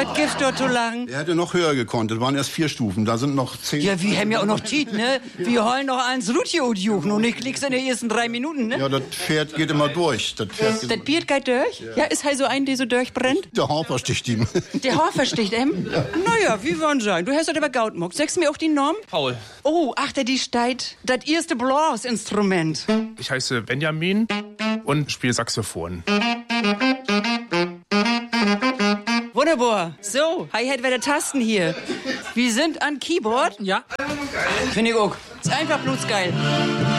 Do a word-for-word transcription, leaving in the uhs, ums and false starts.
Was gibt's dort zu lachen? Er hätte noch höher gekonnt. Das waren erst vier Stufen. Da sind noch zehn. Ja, wir haben ja auch noch Tiet, ne? Wir heulen noch eins Rutje und juchen und ich krieg's in den ersten drei Minuten, ne? Ja, das Pferd geht immer durch. Das Pferd Das Bier geht durch? Ja. Ja, ist halt so ein, der so durchbrennt? Der Hafer sticht ihm. Der Hafer sticht ihm? Ja. Naja, wie wollen sagen? Du hast doch aber Gautmuck. Sagst du mir auch die Norm? Paul. Oh, ach, der die steigt. Das erste Blasinstrument. Ich heiße Benjamin und spiele Saxophon. Wunderbar. So, Hi-Hat wäre der Tasten hier. Wir sind an Keyboard. Ja. Finde ich auch. Ist einfach bloß geil.